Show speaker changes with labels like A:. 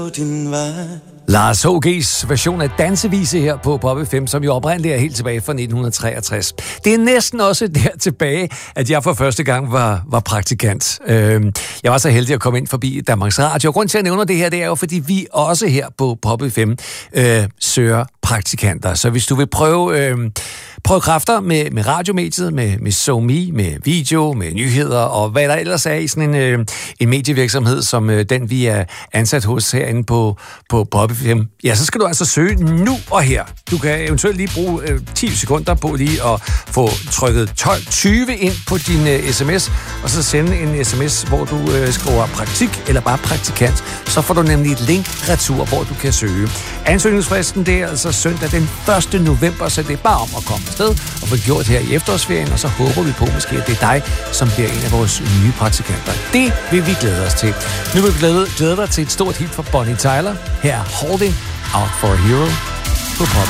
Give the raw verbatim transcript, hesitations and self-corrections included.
A: Lars H G's version af dansevise her på Pop F M, som jo oprindeligt er helt tilbage fra nitten treogtres. Det er næsten også der tilbage, at jeg for første gang var, var praktikant. Jeg var så heldig at komme ind forbi Danmarks Radio. Og grund til at nævne det her, det er jo, fordi vi også her på Pop F M øh, søger praktikanter. Så hvis du vil prøve... Øh, Prøv kræfter med, med radiomediet, med, med SoMe, med video, med nyheder og hvad der ellers er i sådan en, øh, en medievirksomhed, som øh, den vi er ansat hos herinde på, på Pop F M. Ja, så skal du altså søge nu og her. Du kan eventuelt lige bruge øh, ti sekunder på lige at få trykket tolv tyve ind på din øh, sms, og så sende en sms, hvor du øh, skriver praktik eller bare praktikant. Så får du nemlig et link retur, hvor du kan søge. Ansøgningsfristen, det er altså søndag den første november, så det er bare om at komme sted og få gjort her i efterårsferien, og så håber vi på måske, at det er dig, som bliver en af vores nye praktikanter. Det vil vi glæde os til. Nu vil vi glæde, glæde dig til et stort hit fra Bonnie Tyler. Her er Holding Out for a Hero på Pop